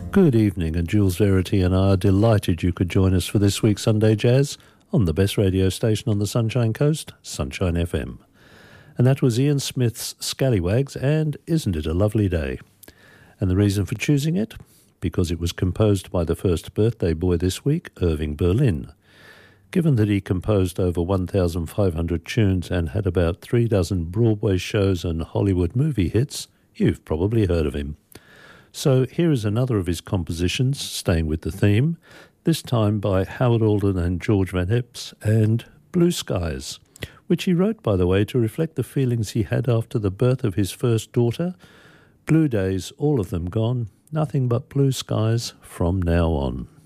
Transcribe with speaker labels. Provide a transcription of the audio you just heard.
Speaker 1: Good evening, and Jules Verity and I are delighted you could join us for this week's Sunday Jazz on the best radio station on the Sunshine Coast, Sunshine FM. And that was Ian Smith's Scallywags and Isn't It a Lovely Day? And the reason for choosing it? Because it was composed by the first birthday boy this week, Irving Berlin. Given that he composed over 1,500 tunes and had about 36 Broadway shows and Hollywood movie hits, you've probably heard of him. So here is another of his compositions, staying with the theme, this time by Howard Alden and George Van Eps, and Blue Skies, which he wrote, by the way, to reflect the feelings he had after the birth of his first daughter. Blue days, all of them gone, nothing but blue skies from now on.